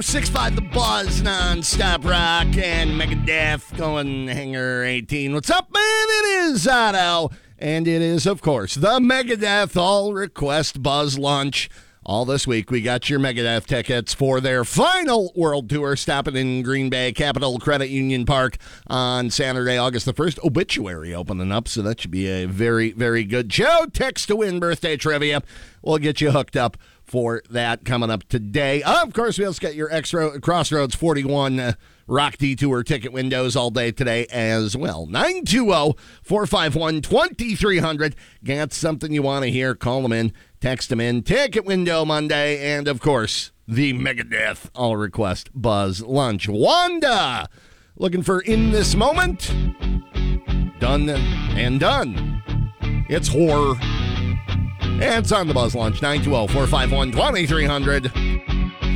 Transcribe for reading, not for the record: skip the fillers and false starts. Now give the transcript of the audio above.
106.5 The Buzz, non-stop rock, and Megadeth going Hangar 18. What's up, man? It is Otto, and it is, of course, the Megadeth All-Request Buzz Lunch. All this week, we got your Megadeth tickets for their final world tour, stopping in Green Bay Capital Credit Union Park on Saturday, August the 1st. Obituary opening up, so that should be a very, very good show. Text to win birthday trivia. We'll get you hooked up for that coming up today. Of course, we also got your Crossroads 41 Rock Detour ticket windows all day today as well. 920-451-2300. Got something you want to hear? Call them in. Text them in. Ticket window Monday. And, of course, the Megadeth All-Request Buzz Lunch. Wanda, looking for In This Moment. Done and done. It's horror. It's on the Buzz Lunch. 920-451-2300.